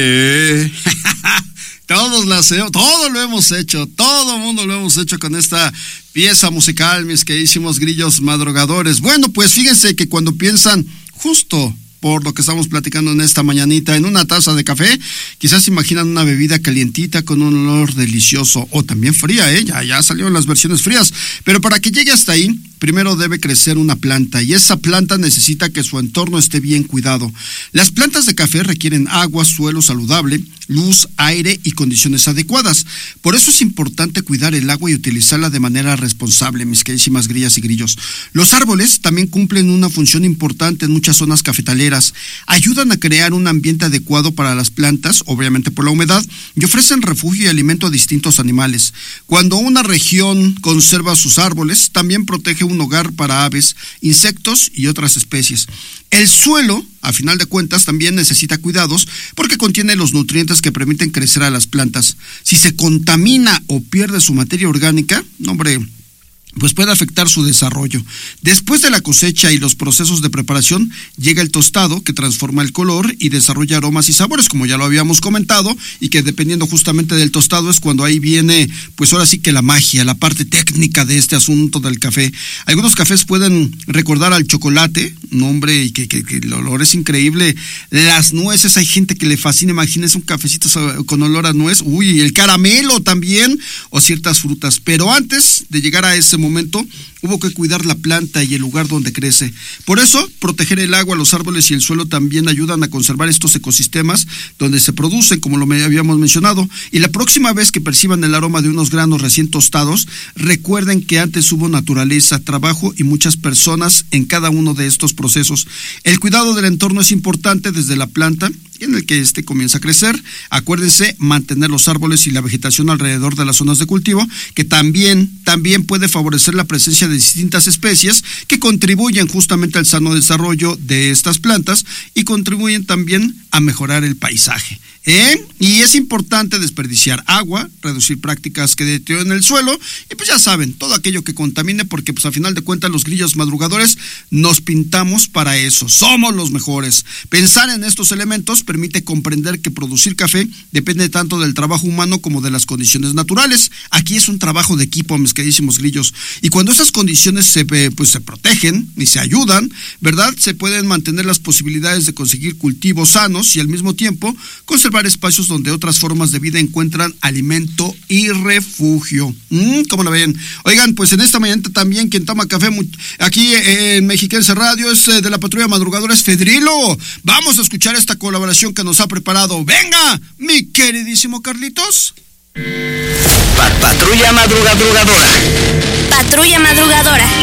Todo lo hemos hecho, todo el mundo lo hemos hecho con esta pieza musical, mis queridísimos grillos madrugadores. Bueno, pues fíjense que cuando piensan justo por lo que estamos platicando en esta mañanita, en una taza de café, quizás imaginan una bebida calientita con un olor delicioso, o también fría, ya salieron las versiones frías, pero para que llegue hasta ahí, primero debe crecer una planta, y esa planta necesita que su entorno esté bien cuidado. Las plantas de café requieren agua, suelo saludable, luz, aire y condiciones adecuadas. Por eso es importante cuidar el agua y utilizarla de manera responsable, mis queridísimas grillas y grillos. Los árboles también cumplen una función importante en muchas zonas cafetaleras. Ayudan a crear un ambiente adecuado para las plantas, obviamente por la humedad, y ofrecen refugio y alimento a distintos animales. Cuando una región conserva sus árboles, también protege un hogar para aves, insectos y otras especies. El suelo, a final de cuentas, también necesita cuidados porque contiene los nutrientes que permiten crecer a las plantas. Si se contamina o pierde su materia orgánica, pues puede afectar su desarrollo. Después de la cosecha y los procesos de preparación, llega el tostado, que transforma el color y desarrolla aromas y sabores, como ya lo habíamos comentado, y que dependiendo justamente del tostado es cuando ahí viene, pues ahora sí que la magia, la parte técnica de este asunto del café. Algunos cafés pueden recordar al chocolate, y que el olor es increíble. Las nueces, hay gente que le fascina, imagínense un cafecito con olor a nuez, el caramelo también, o ciertas frutas. Pero antes de llegar a ese momento, hubo que cuidar la planta y el lugar donde crece. Por eso, proteger el agua, los árboles y el suelo también ayudan a conservar estos ecosistemas donde se producen, como lo habíamos mencionado. Y la próxima vez que perciban el aroma de unos granos recién tostados, recuerden que antes hubo naturaleza, trabajo y muchas personas en cada uno de estos procesos. El cuidado del entorno es importante desde la planta en el que comienza a crecer. Acuérdense mantener los árboles y la vegetación alrededor de las zonas de cultivo, que también puede favorecer la presencia de distintas especies que contribuyen justamente al sano desarrollo de estas plantas y contribuyen también a mejorar el paisaje. Y es importante desperdiciar agua, reducir prácticas que deterioren el suelo y pues ya saben, todo aquello que contamine, porque pues a final de cuentas los grillos madrugadores nos pintamos para eso, somos los mejores. Pensar en estos elementos permite comprender que producir café depende tanto del trabajo humano como de las condiciones naturales. Aquí es un trabajo de equipo, mis queridísimos grillos, y cuando esas condiciones se protegen y se ayudan, ¿verdad? Se pueden mantener las posibilidades de conseguir cultivos sanos y al mismo tiempo conservar espacios donde otras formas de vida encuentran alimento y refugio. ¿Cómo lo ven? Oigan, pues en esta mañana también quien toma café aquí en Mexiquense Radio es de la Patrulla Madrugadora, es Fedrilo. Vamos a escuchar esta colaboración que nos ha preparado. ¡Venga, mi queridísimo Carlitos! Patrulla Madrugadora. Patrulla Madrugadora.